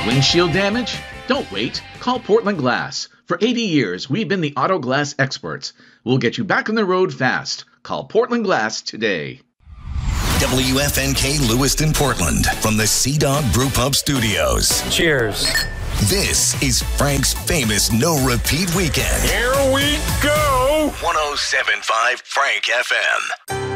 Windshield damage? Don't wait. Call Portland Glass. For 80 years, we've been the auto glass experts. We'll get you back on the road fast. Call Portland Glass today. WFNK Lewiston, Portland, from the Sea Dog Brew Pub Studios. Cheers. This is Frank's famous No Repeat Weekend. Here we go. 107.5 Frank FM.